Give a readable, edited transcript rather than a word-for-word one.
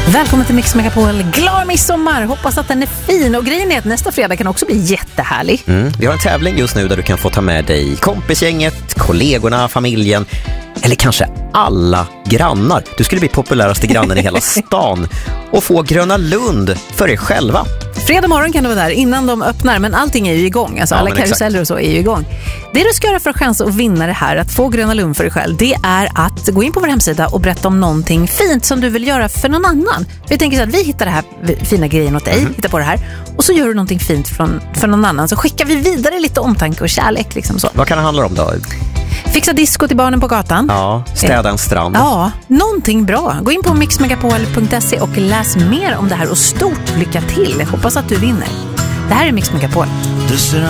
Välkommen till Mix Megapol. Glad midsommar. Hoppas att den är fin. Och grejen är att nästa fredag kan också bli jättehärlig. Vi har en tävling just nu där du kan få ta med dig kompisgänget, kollegorna, familjen eller kanske alla grannar. Du skulle bli populäraste grannen i hela stan och få Gröna Lund för er själva. Fredag morgon kan du vara där innan de öppnar, men allting är ju igång. Alltså alla karuseller och så är ju igång. Det du ska göra för att chansa att vinna det här, att få Gröna Lund för dig själv, det är att gå in på vår hemsida och berätta om någonting fint som du vill göra för någon annan. Vi tänker så att vi hittar det här fina grejen åt dig, hittar på det här, och så gör du någonting fint för någon annan. Så skickar vi vidare lite omtanke och kärlek liksom så. Vad kan det handla om då? Fixa disco till barnen på gatan. Ja, städa en strand. Ja, någonting bra. Gå in på mixmegapol.se och läs mer om det här och stort lycka till. Hoppas att du vinner. Det här är Mix Megapol.